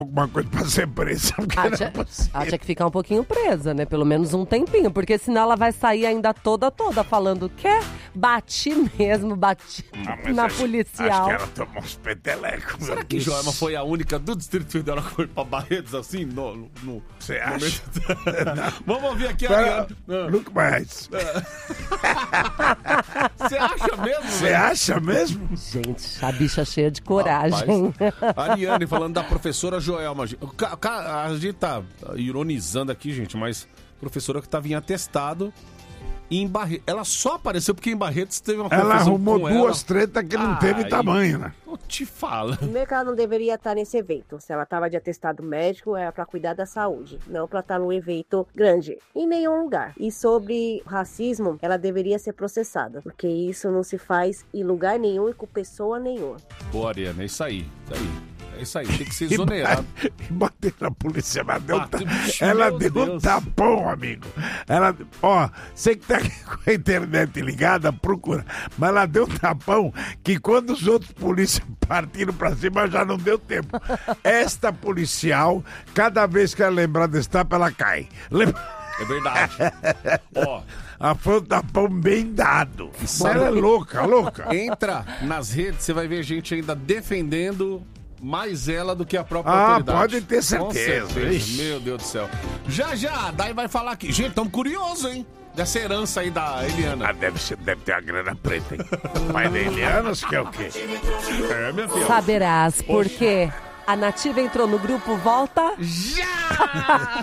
alguma coisa pra ser presa. Ela tinha que ficar um pouquinho presa, né? Pelo menos um tempinho, porque senão ela vai sair ainda toda falando que bati na policial. Acho que ela tomou uns petelecos. Será que Joelma foi a única do Distrito Federal que foi pra Barretos assim? Você acha? Vamos ouvir aqui a Ariane. Nunca mais. Você acha mesmo? Você acha mesmo? Gente, a bicha cheia de coragem. Ariane falando da professora Joelma. A gente tá ironizando aqui, gente, mas professora que tava em atestado em Barretos. Ela só apareceu porque em Barretos teve uma confusão. Ela arrumou com duas tretas que não teve tamanho, né? Eu te falo. Primeiro que ela não deveria estar nesse evento. Se ela estava de atestado médico, era para cuidar da saúde, não para estar num evento grande, em nenhum lugar. E sobre racismo, ela deveria ser processada, porque isso não se faz em lugar nenhum e com pessoa nenhuma. Boa, Ariana, é isso aí. É isso aí, tem que ser exonerado. E bater na polícia, ela deu um tapão, amigo. Você que tá com a internet ligada, procura. Mas ela deu um tapão que quando os outros polícias partiram pra cima, já não deu tempo. Esta policial, cada vez que ela lembrar desse tapa, ela cai. É verdade. Foi um tapão bem dado. Ela é louca. Entra nas redes, você vai ver gente ainda defendendo mais ela do que a própria autoridade. Pode ter certeza. Com certeza. Meu Deus do céu. Já, daí vai falar aqui. Gente, estamos curiosos, hein? Dessa herança aí da Eliana. Deve ter a grana preta, hein? O pai da Eliana, que é o quê? Minha filha. Saberás por quê. A Nativa entrou no grupo Volta Já!